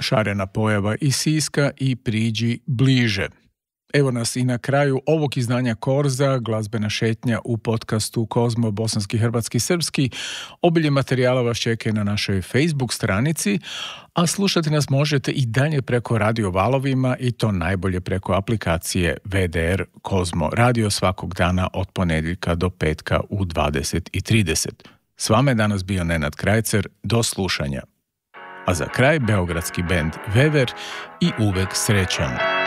Šarena pojava iz Siska i priđi bliže. Evo nas i na kraju ovog izdanja Korza, glazbena šetnja u podcastu Kozmo, bosanski, hrvatski, srpski. Obilje materijala vas čeka na našoj Facebook stranici, a slušati nas možete i dalje preko radio valovima i to najbolje preko aplikacije VDR Kozmo radio svakog dana od ponedjeljka do petka u 20:30. S vama je danas bio Nenad Krajcer, do slušanja. A za kraj beogradski bend Vever i Uvek srećan.